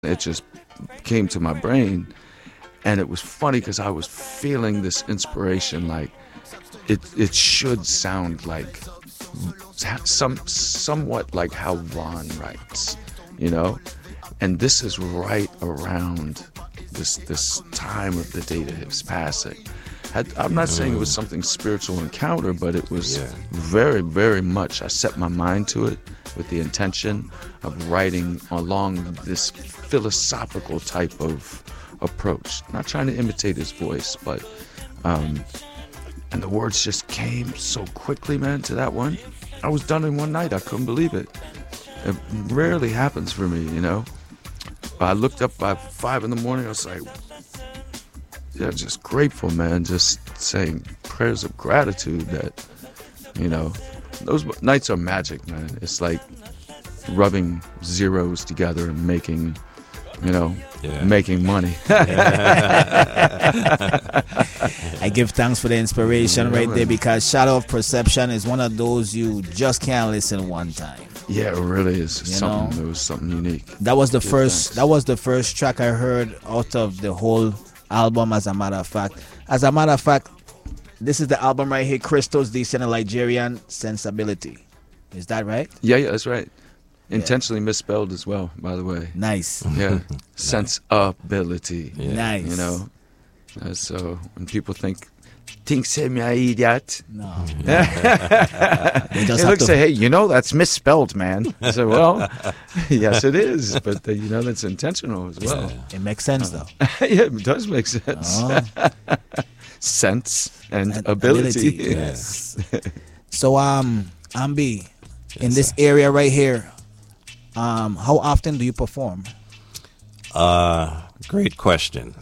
It just came to my brain, and it was funny because I was feeling this inspiration, like it should sound like somewhat like how Ron writes, and this is right around this time of the date of his passing. I'm not saying it was something spiritual encounter, but it was very, very much. I set my mind to it with the intention of writing along this philosophical type of approach. Not trying to imitate his voice, but and the words just came so quickly, man, to that one. I was done in one night. I couldn't believe it. It rarely happens for me, I looked up by 5 a.m. I was like, just grateful, man. Just saying prayers of gratitude that, those nights are magic, man. It's like rubbing zeros together and making, making money. I give thanks for the inspiration right there, because Shadow of Perception is one of those you just can't listen one time. Yeah, it really is. It was something unique. That was the first. Thanks. That was the first track I heard out of the whole album. As a matter of fact, this is the album right here, Christos DC and the Nigerian Sensibility. Is that right? Yeah, that's right. Intentionally misspelled as well, by the way. Nice. Yeah, sensibility. Yeah. Nice. So when people think I'm an idiot, no. They look say, hey, that's misspelled, man. I said, well, yes, it is, but that's intentional as well. It makes sense, though. Yeah, it does make sense. Sense and ability. Yes. So, Ambi, in this area right here, how often do you perform? Great question.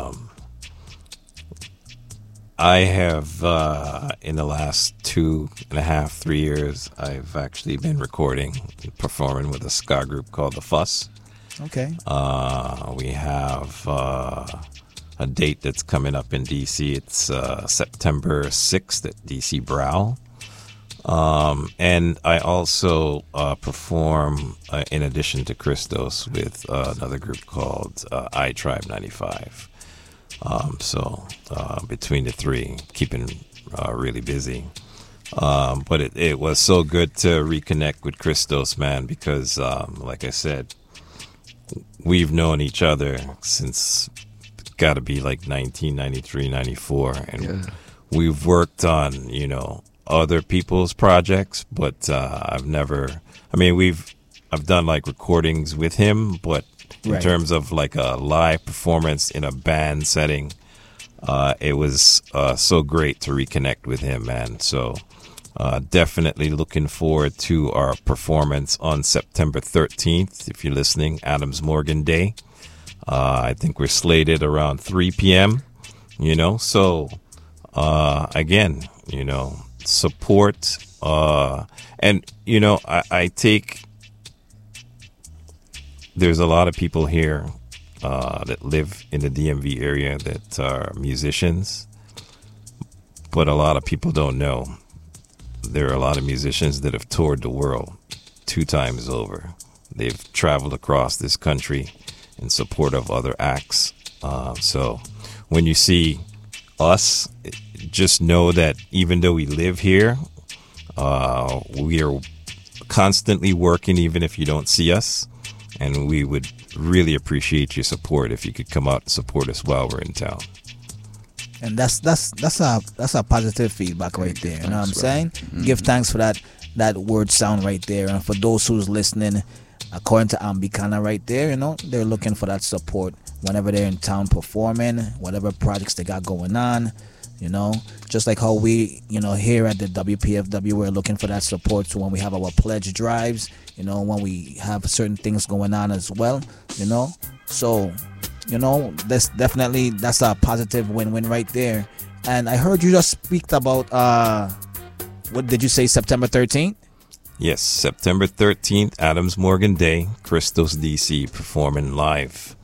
I have, in the last 2.5, 3 years, I've actually been recording and performing with a ska group called The Fuss. Okay. We have a date that's coming up in D.C. It's September 6th at D.C. Brow. And I also perform, in addition to Christos, with another group called I-Tribe 95. So between the three, keeping really busy. But it was so good to reconnect with Christos, man, because like I said, we've known each other since got to be like 1993, 94. And we've worked on, other people's projects, but I've done like recordings with him, but in terms of like a live performance in a band setting, it was so great to reconnect with him, man. So definitely looking forward to our performance on September 13th. If you're listening, Adams Morgan Day. I think we're slated around 3 p.m., So again, support. And, I take... There's a lot of people here that live in the DMV area that are musicians, but a lot of people don't know. There are a lot of musicians that have toured the world 2 times over. They've traveled across this country in support of other acts. So when you see us, just know that even though we live here, we are constantly working, even if you don't see us. And we would really appreciate your support if you could come out and support us while we're in town. And that's a positive feedback right there. You know what I'm saying? Mm-hmm. Give thanks for that word sound right there. And for those who's listening, according to Ambikana right there, they're looking for that support whenever they're in town performing, whatever projects they got going on. Just like how we, here at the WPFW, we're looking for that support. So when we have our pledge drives, when we have certain things going on as well, So, that's a positive win-win right there. And I heard you just speak about, what did you say, September 13th? Yes, September 13th, Adams Morgan Day, Christos DC performing live.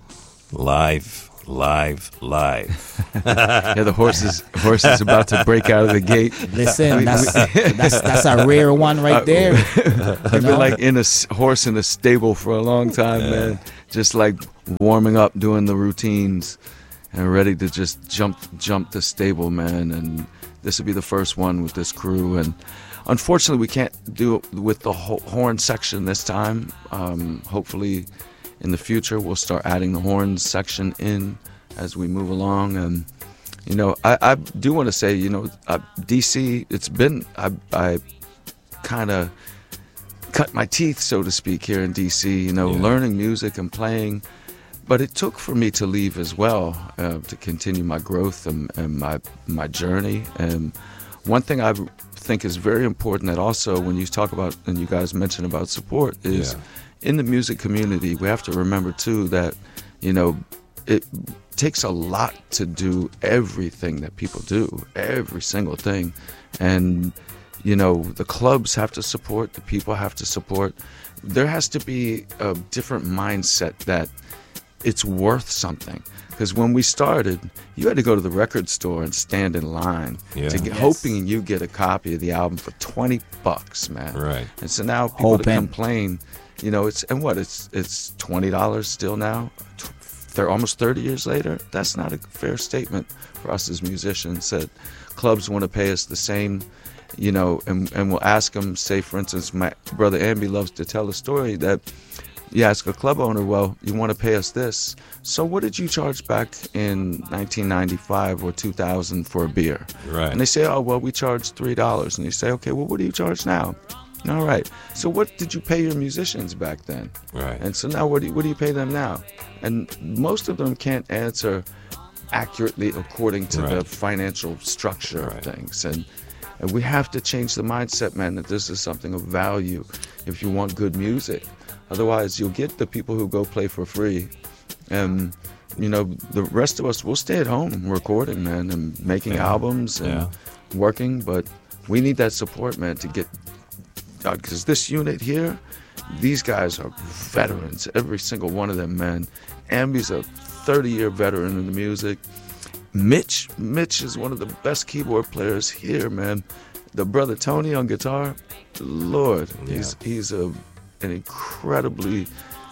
Yeah, the horse is about to break out of the gate. Listen, that's a rare one right there. I've been like in a horse in a stable for a long time, man. Just like warming up, doing the routines, and ready to just jump the stable, man. And this will be the first one with this crew. And unfortunately, we can't do it with the horn section this time. Hopefully, in the future, we'll start adding the horns section in as we move along. And you know, I do want to say, you know, DC, it's been, I kind of cut my teeth, so to speak, here in DC, you know, learning music and playing. But it took for me to leave as well, to continue my growth and my journey. And one thing I think is very important, that also when you talk about, and you guys mentioned about support, is in the music community, we have to remember too that, you know, it takes a lot to do everything that people do, every single thing. And, you know, the clubs have to support, the people have to support. There has to be a different mindset that it's worth something. Because when we started, you had to go to the record store and stand in line to get, hoping you get a copy of the album for $20, man. Right. And so now people complain, you know, it's $20 still now. They're almost 30 years later. That's not a fair statement for us as musicians. That clubs want to pay us the same, you know, and we'll ask them, say, for instance, my brother Ambi loves to tell a story that you ask a club owner, well, you want to pay us this, so what did you charge back in 1995 or 2000 for a beer? Right. And they say, oh, well, we charged $3. And you say, okay, well, what do you charge now? All right. So what did you pay your musicians back then? Right. And so now what do you pay them now? And most of them can't answer accurately according to the financial structure of things. And we have to change the mindset, man, that this is something of value if you want good music. Otherwise, you'll get the people who go play for free. And, you know, the rest of us, we'll stay at home recording, man, and making albums and working. But we need that support, man, to get... Because this unit here, these guys are veterans, every single one of them, man. Ambi's a 30-year veteran in the music. Mitch is one of the best keyboard players here, man. The brother Tony on guitar, Lord, he's an incredibly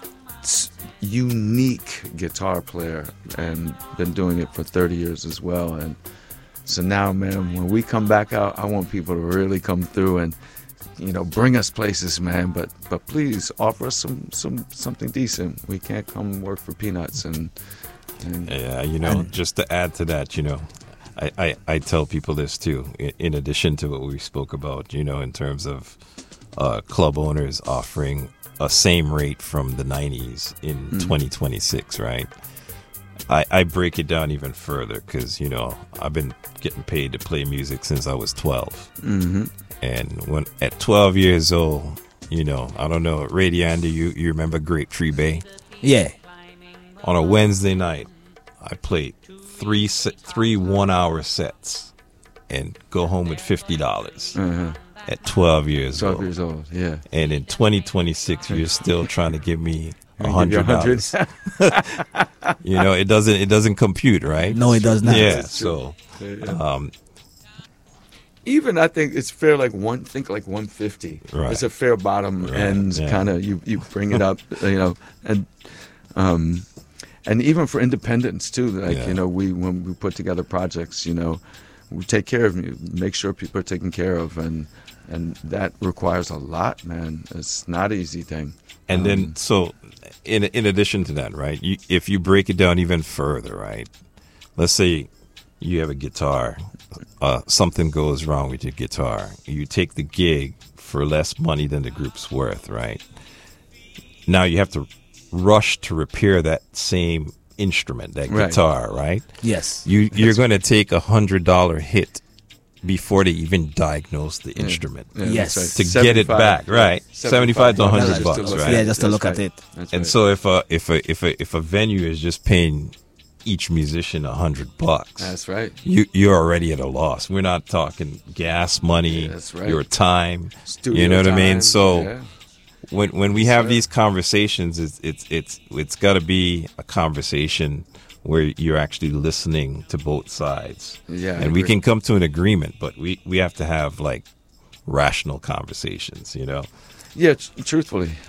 unique guitar player and been doing it for 30 years as well. And so now, man, when we come back out, I want people to really come through and, you know, bring us places, man. But please offer us something decent. We can't come work for peanuts. And yeah, you know, just to add to that, you know, I tell people this too. In addition to what we spoke about, you know, in terms of club owners offering a same rate from the 90s in 2026, right? I break it down even further because, you know, I've been getting paid to play music since I was 12. Mm-hmm. And when at 12 years old, you know, I don't know, Ray Andy, you remember Grape Tree Bay? Yeah. On a Wednesday night, I played three 1-hour sets and go home with $50 at 12 years old. 12 years old, yeah. And in 2026, you're still trying to give me $100. You know, it doesn't compute, right? No, it does not. Yeah, so even I think it's fair, like 150. Right. It's a fair bottom end kind of, you bring it up, you know, and even for independents too, like, you know, when we put together projects, you know, we take care of you, make sure people are taken care of, and that requires a lot, man. It's not an easy thing. And then, so in addition to that, right, if you break it down even further, right, let's say you have a guitar, something goes wrong with your guitar, you take the gig for less money than the group's worth, right? Now you have to rush to repair that same instrument, that guitar, right? Yes. You're going to take $100 hit before they even diagnosed the instrument. Yes. To get it back, right? 75 to $100, right? Yeah, just to look at it. And so if a venue is just paying each musician $100, that's right. You're already at a loss. We're not talking gas money, that's right. Your time. Studio you know what time, I mean? So when we have these conversations, it's got to be a conversation where you're actually listening to both sides. Yeah, and we can come to an agreement, but we have to have like rational conversations, you know? Yeah, truthfully,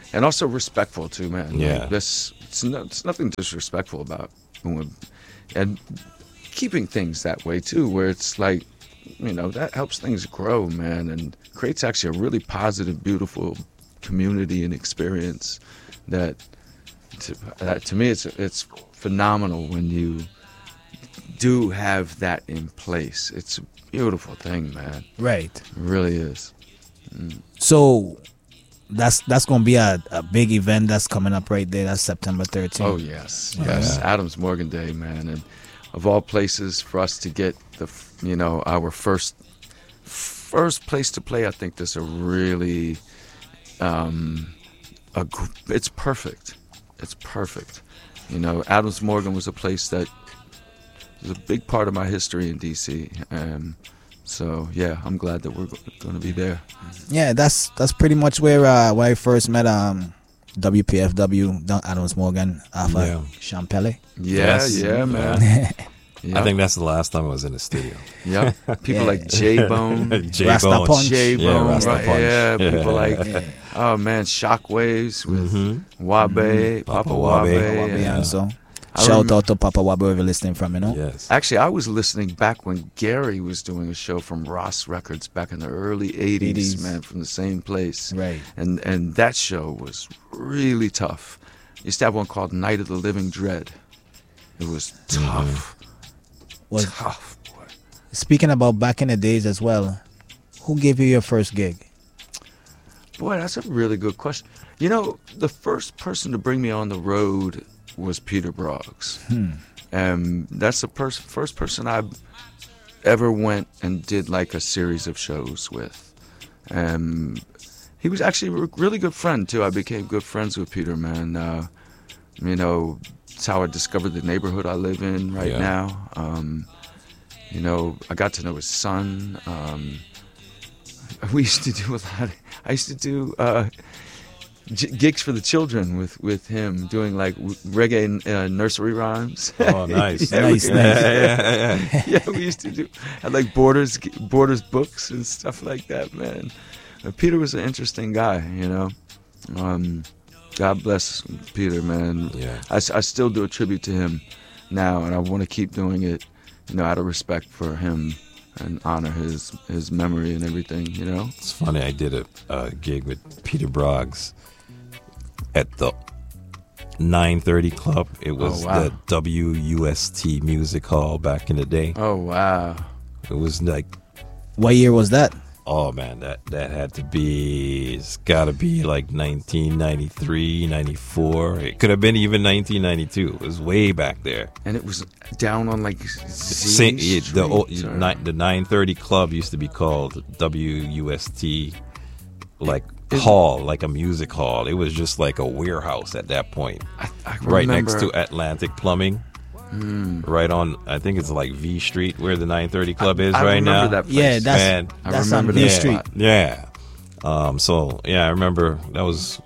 and also respectful too, man. Yeah. Like it's nothing disrespectful about and keeping things that way too, where it's like, that helps things grow, man, and creates actually a really positive, beautiful community and experience that to me it's phenomenal when you do have that in place. It's a beautiful thing, man. Right. It really is. So that's gonna be a big event that's coming up right there. That's September 13th. Oh yes. Adams Morgan Day, man, and of all places for us to get our first place to play, I think this a really it's perfect. It's perfect. Adams Morgan was a place that was a big part of my history in DC. So yeah, I'm glad that we're going to be there. Yeah, that's pretty much where I first met WPFW, Don Adams Morgan, off of Champelli. Yeah, man. I think that's the last time I was in the studio. Yeah, people like J-Bone, Rasta Punch. J-Bone, Rasta right? Punch. Yeah, people like oh man, Shockwaves with Wabe, Papa Wabe, and so. Shout out to Papa Wabe if you're listening from, Yes. Actually, I was listening back when Gary was doing a show from Ross Records back in the early 80s, man, from the same place. Right. And that show was really tough. Used to have one called Night of the Living Dread. It was tough. Tough, boy. Speaking about back in the days as well, who gave you your first gig? Boy, that's a really good question. The first person to bring me on the road was Peter Broggs. That's the first person I ever went and did like a series of shows with. He was actually a really good friend too. I became good friends with Peter, man. It's how I discovered the neighborhood I live in right now. I got to know his son. We used to do I used to do gigs for the children with him, doing like reggae nursery rhymes. Oh, nice. Nice. Yeah, we used to do like Borders books and stuff like that, man. Peter was an interesting guy, God bless Peter, man. Yeah. I still do a tribute to him now, and I want to keep doing it, out of respect for him and honor his memory and everything, It's funny, I did a gig with Peter Broggs at the 930 Club. It was the WUST Music Hall back in the day. Oh, wow. It was like... What year was that? Oh, man, that had to be... It's got to be like 1993, 94. It could have been even 1992. It was way back there. And it was down on like Z Street, the 930 Club used to be called WUST, like hall, like a music hall. It was just like a warehouse at that point. I right next to Atlantic Plumbing. Right on, I think it's like V Street where the 930 Club is right now. That place. Yeah, that's on V Street. Yeah. So I remember that was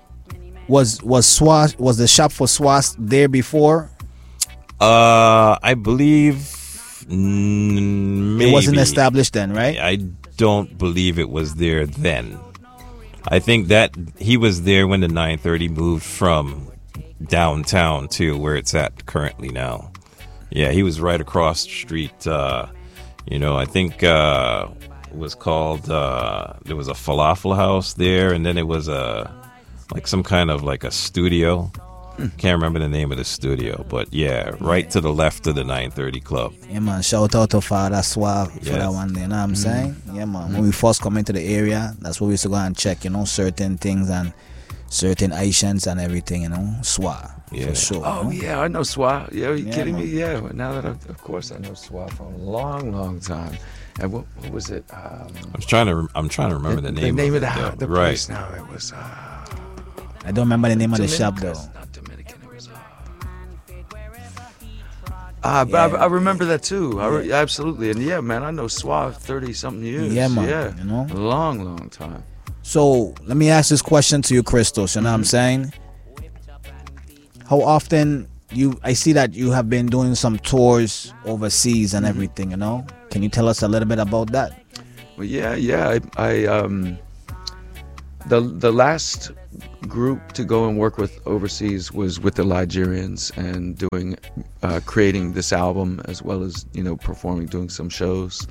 the shop for Swass there before? I believe maybe it wasn't established then, right? I don't believe it was there then. I think that he was there when the 930 moved from downtown to where it's at currently now. Yeah, he was right across the street. I think it was called, there was a falafel house there, and then it was some kind of like a studio. Can't remember the name of the studio, but yeah, right to the left of the 930 Club. Yeah, man. Shout out to Father Suave for that one day, you know what I'm saying? Yeah, man. When we first come into the area, that's where we used to go and check, certain things and certain Haitians and everything, Suave. Yeah. For sure. Oh, yeah, I know Suave. Yeah, are you kidding man. me? Yeah, now that of course I know Suave for a long, long time. And what was it? I'm trying to remember the name of it, the right. place now. It was I don't remember the name of the shop though. Not Dominican. It was but I remember that too. Absolutely. And yeah, man, I know Suave 30-something years. Yeah, man. Yeah. A long, long time. So let me ask this question to you, Christos. You know what I'm saying? How often I see that you have been doing some tours overseas and everything, Can you tell us a little bit about that? Well, yeah. The last group to go and work with overseas was with the Ligerians and doing creating this album, as well as performing, doing some shows.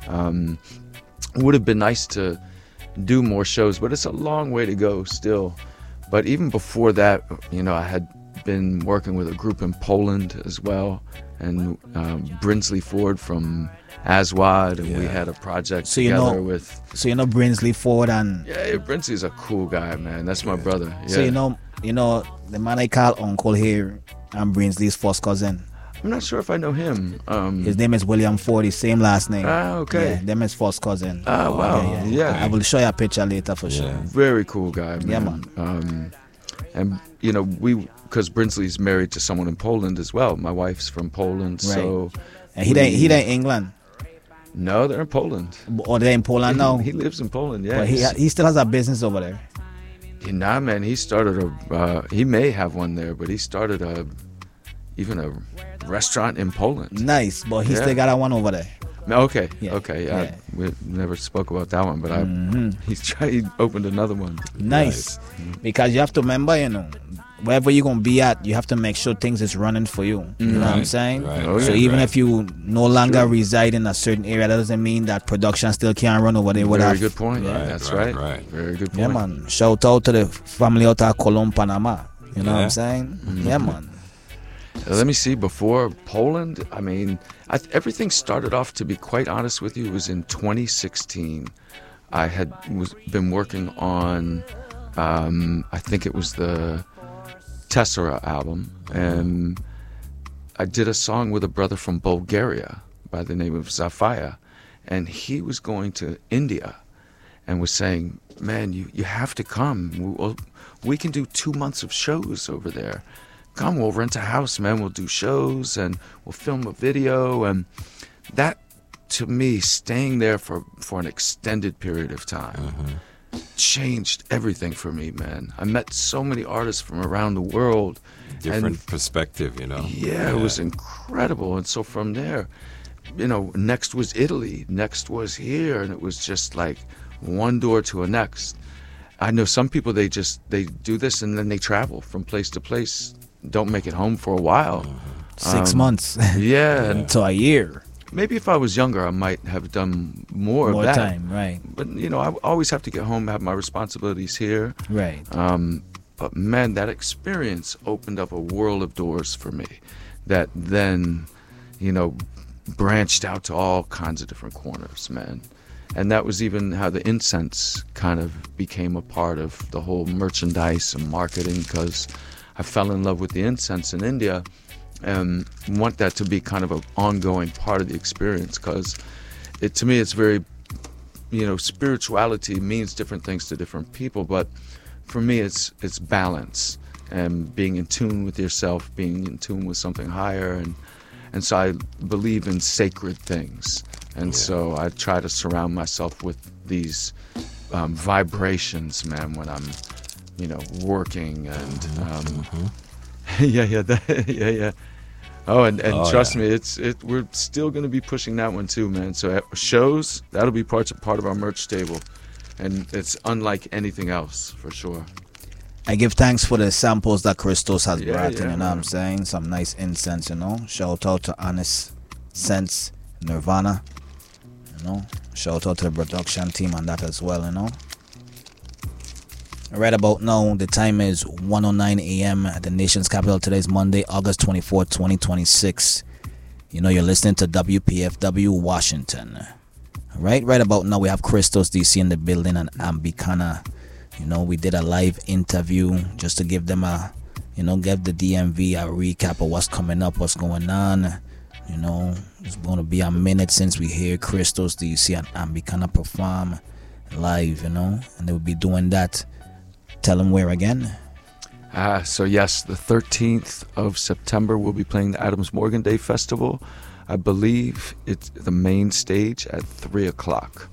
Would have been nice to do more shows, but it's a long way to go still. But even before that, I had been working with a group in Poland as well, and Brinsley Ford from Aswad, and we had a project together with. So Brinsley Ford and. Yeah, Brinsley's a cool guy, man. That's my brother. Yeah. So the man I call Uncle here, I'm Brinsley's first cousin. I'm not sure if I know him. His name is William Ford, his same last name. Ah, okay. Yeah, them is first cousin. Ah, wow. Yeah. I will show you a picture later for sure. Very cool guy, man. Yeah, man. And because Brinsley's married to someone in Poland as well. My wife's from Poland, right. so. And he ain't England. No, they're in Poland. Or they're in Poland now? He lives in Poland, yeah. But he still has a business over there. Nah, man, he started he may have one there, but he started even a restaurant in Poland. Nice, but he still got a one over there. Okay, yeah. Okay, yeah. We never spoke about that one, but he opened another one. Nice, because you have to remember, wherever you're gonna be at, you have to make sure things is running for you. You know what I'm saying? Right. So even if you no longer reside in a certain area, that doesn't mean that production still can't run over there. Very good point. Right, That's right. Very good point. Yeah, man. Shout out to the family out of Colón, Panama. You know what I'm saying? Yeah, man. Let me see. Before Poland, I mean, everything started off, to be quite honest with you, it was in 2016. I had been working on, I think it was the Tessera album, and I did a song with a brother from Bulgaria by the name of Zafaya, and he was going to India and was saying, man, you have to come. We can do 2 months of shows over there. Come, we'll rent a house, man. We'll do shows and we'll film a video. And that, to me, staying there for an extended period of time changed everything for me, man. I met so many artists from around the world. Different perspective, Yeah, it was incredible. And so from there, next was Italy, next was here, and it was just like one door to a next. I know some people, they do this and then they travel from place to place, don't make it home for a while. 6 months. Yeah. To a year. Maybe if I was younger, I might have done more of that. Time, right. But, I always have to get home, have my responsibilities here. Right. But, man, that experience opened up a world of doors for me that then, branched out to all kinds of different corners, man. And that was even how the incense kind of became a part of the whole merchandise and marketing, because I fell in love with the incense in India and want that to be kind of an ongoing part of the experience, because to me it's very, spirituality means different things to different people, but for me it's balance and being in tune with yourself, being in tune with something higher, and so I believe in sacred things, and so I try to surround myself with these vibrations, man, when I'm working and yeah. Oh, and trust me, we're still going to be pushing that one too, man. So shows, that'll be part of our merch table, and it's unlike anything else for sure. I give thanks for the samples that Christos has brought in, man. what I'm saying? Some nice incense, Shout out to Honest Sense, Nirvana, Shout out to the production team on that as well, Right about now, the time is 1:09 a.m. at the nation's capital. Today is Monday, August 24th, 2026. You're listening to WPFW Washington. Right about now, we have Christos DC in the building and Ambikana. We did a live interview just to give them give the DMV a recap of what's coming up, what's going on. It's going to be a minute since we hear Christos DC and Ambikana perform live, and they will be doing that. Tell them where again. So yes, the 13th of September we'll be playing the Adams Morgan Day Festival. I believe it's the main stage at 3:00.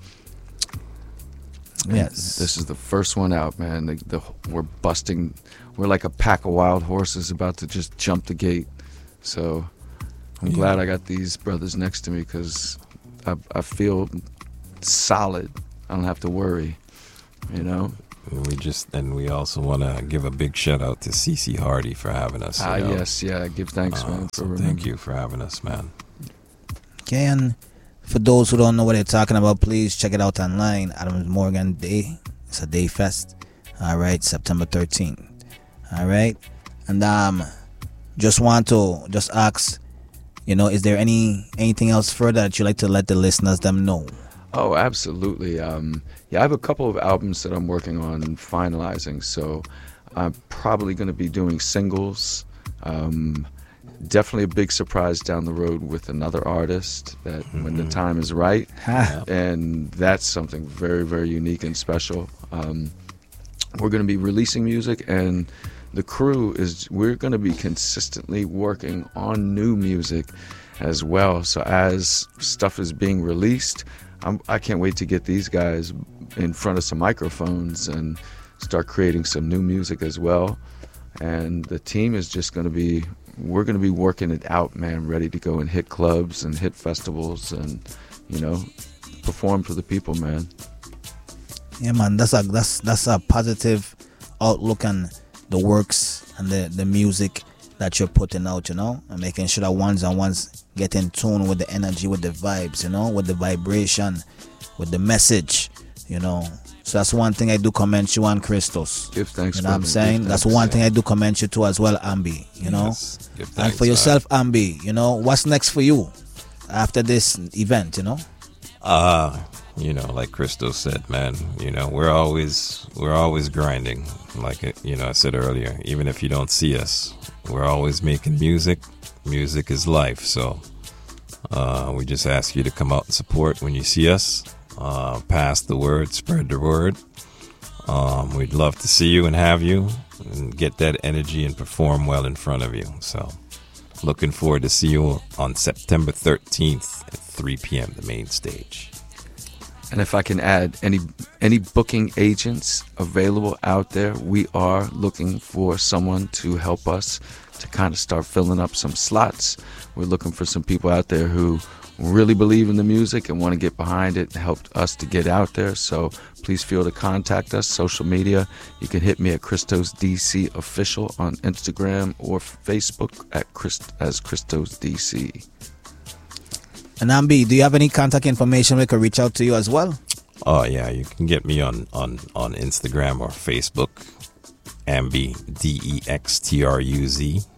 Yes. This is the first one out, man. We're busting. We're like a pack of wild horses about to just jump the gate. So I'm glad I got these brothers next to me, because I feel solid. I don't have to worry, And we also want to give a big shout out to CC Hardy for having us. Yes, yeah. Give thanks, man. Thank you for having us, man. Okay, and for those who don't know what they're talking about, please check it out online. Adams Morgan Day. It's a day fest. All right, September 13th. All right, and just want to ask, is there anything else further that you'd like to let the listeners them know? Oh, absolutely. I have a couple of albums that I'm working on and finalizing, so I'm probably going to be doing singles. Definitely a big surprise down the road with another artist that when the time is right, and that's something very, very unique and special. We're going to be releasing music, and the crew we're going to be consistently working on new music as well. So as stuff is being released, I can't wait to get these guys in front of some microphones and start creating some new music as well. And the team is just going to be, we're going to be working it out, man, ready to go and hit clubs and hit festivals and, perform for the people, man. Yeah, man, that's a positive outlook on the works and the music that you're putting out, and making sure that ones get in tune with the energy, with the vibes, with the vibration, with the message, So that's one thing I do commend you on, Christos. Give thanks. You know what I'm saying? That's one thing I do commend you to as well, Ambi. Yes. Give thanks, and for yourself, Ambi, what's next for you after this event? Like Christos said, man, we're always grinding. Like I said earlier, even if you don't see us, we're always making music. Music is life. So we just ask you to come out and support when you see us. Pass the word, spread the word. We'd love to see you and have you and get that energy and perform well in front of you. So looking forward to see you on September 13th at 3 p.m. the main stage. And if I can add, any booking agents available out there, we are looking for someone to help us to kind of start filling up some slots. We're looking for some people out there who really believe in the music and want to get behind it and help us to get out there. So please feel to contact us. Social media, you can hit me at Christos DC Official on Instagram or Facebook as Christos DC. And Ambi, do you have any contact information we can reach out to you as well? Oh yeah, you can get me on Instagram or Facebook, Ambi DEXTRUZ,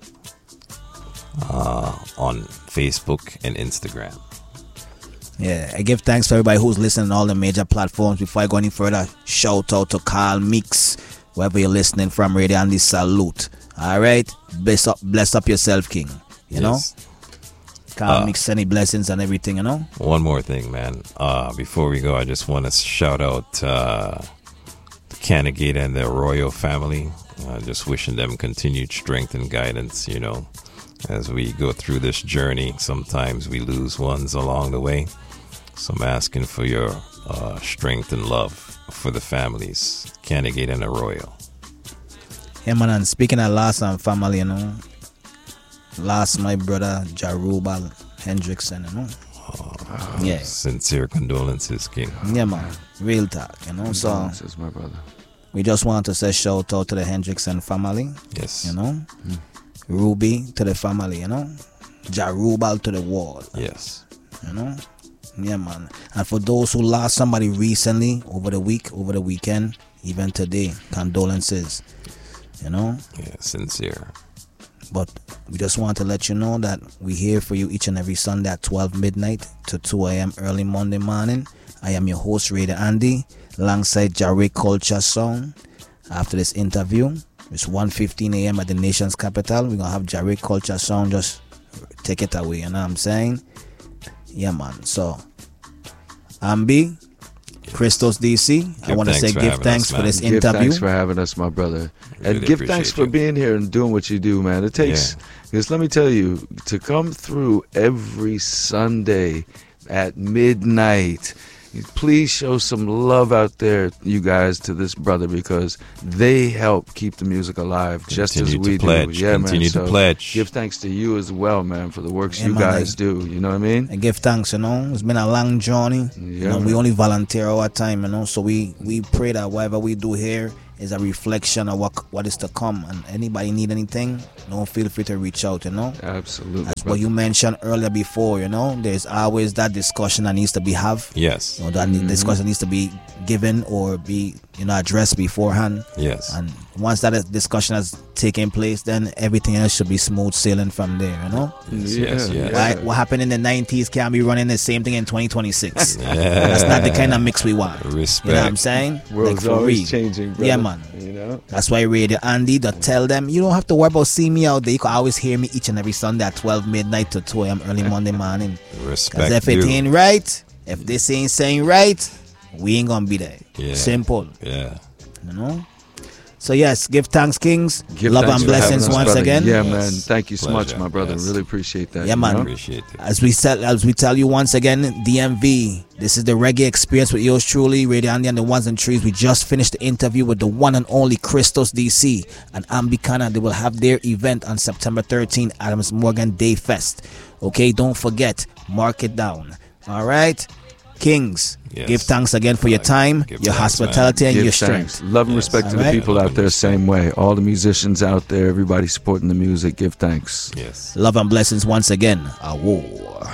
on Facebook and Instagram. Yeah, I give thanks to everybody who's listening on all the major platforms. Before I go any further, shout out to Carl Mix, wherever you're listening from, Radio Andy, salute. All right, bless up yourself, King. You know, Carl Mix, any blessings and everything. One more thing, man. Before we go, I just want to shout out the Canegate and the Arroyo family. Just wishing them continued strength and guidance. As we go through this journey, sometimes we lose ones along the way. So I'm asking for your strength and love for the families, Canegate and Arroyo. Yeah, man, and speaking of loss and family, lost my brother, Jarubal Hendrickson, Yeah. Sincere condolences, King. Yeah, man, real talk, So, my brother. We just want to say shout out to the Hendrickson family. Yes. Ruby to the family, Jarubal to the world. Yes. Yeah, man. And for those who lost somebody recently, over the weekend, even today, condolences. Yeah, sincere. But we just want to let you know that we're here for you each and every Sunday at 12 midnight to 2 a.m. early Monday morning. I am your host, Radio Andy, alongside Jarre Culture Sound. After this interview, it's 1:15 a.m. at the nation's capital. We're going to have Jarre Culture Sound just take it away, you know what I'm saying? Yeah, man. So, Ambi, Christos DC, I want to say give thanks for this interview. Give thanks for having us, my brother. And give thanks for being here and doing what you do, man. It takes, because let me tell you, to come through every Sunday at midnight Please show some love out there, you guys, to this brother, because they help keep the music alive just as we do. Yeah, Continue to pledge. Give thanks to you as well, man, for the works you guys do. You know what I mean? And give thanks, you know. It's been a long journey. Yeah, we only volunteer our time, you know. So we pray that whatever we do here is a reflection of what is to come. And anybody need anything, feel free to reach out, you know. Absolutely. That's what you mentioned earlier before, you know. There's always that discussion that needs to be have. Yes. That discussion needs to be given or be, addressed beforehand. Yes. And once that discussion has taken place, then everything else should be smooth sailing from there, you know. Yes. What happened in the 90s can't be running the same thing in 2026. That's not the kind of mix we want. Respect. You know what I'm saying? World's always changing, brother. Yeah, man. You know? That's why Radio Andy, to tell them, you don't have to worry about seeing me out there. You can always hear me each and every Sunday at 12 midnight to 2 a.m. early Monday morning. Respect. Because if it ain't right, if this ain't saying right, we ain't gonna be there. Yeah. Simple. Yeah. You know? So yes, give thanks, Kings. Give love thanks and for having blessings us, once brother. again. Yeah, Yes. man. Thank you so much, Pleasure. my brother. Yes. Really appreciate that. Yeah, man. Appreciate it. As we tell you once again, DMV, this is the reggae experience with yours truly, Radio Andy and the Ones and Trees. We just finished the interview with the one and only Christos DC and Ambikana. They will have their event on September 13th, Adams Morgan Day Fest. Okay, don't forget, mark it down. All right, Kings. Yes. Give thanks again for your time, Give your thanks, hospitality, and Give your thanks. strength. Love and Yes. respect to the Alright. people out there, same way. All the musicians out there, everybody supporting the music. Give thanks. Yes. Love and blessings once again. Award.